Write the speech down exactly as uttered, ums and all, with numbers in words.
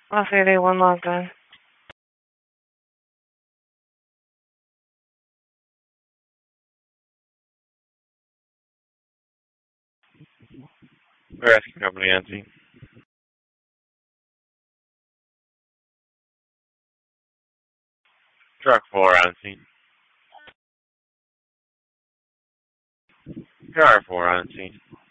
I'll say they one logged in. Rescue Company on scene. Truck four on scene. Car four on scene.